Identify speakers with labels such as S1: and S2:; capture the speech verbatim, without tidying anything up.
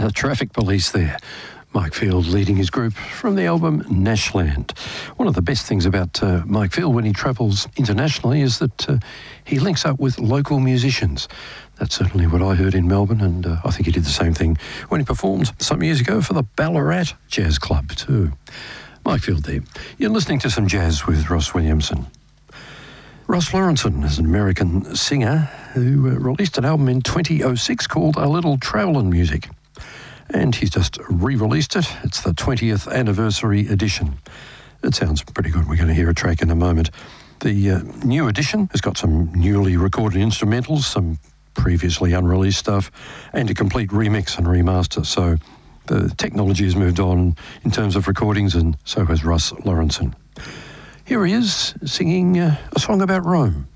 S1: Uh, traffic police there. Mike Field leading his group from the album Nashland. One of the best things about uh, Mike Field when he travels internationally is that uh, he links up with local musicians. That's certainly what I heard in Melbourne, and uh, I think he did the same thing when he performed some years ago for the Ballarat Jazz Club too. Mike Field there. You're listening to some jazz with Ross Williamson. Russ Lorenson is an American singer who uh, released an album in twenty oh six called A Little Travelin' Music. And he's just re-released it. It's the twentieth anniversary edition. It sounds pretty good. We're going to hear a track in a moment. The uh, new edition has got some newly recorded instrumentals, some previously unreleased stuff, and a complete remix and remaster. So the technology has moved on in terms of recordings, and so has Russ Lorenson. Here he is singing uh, a song about Rome.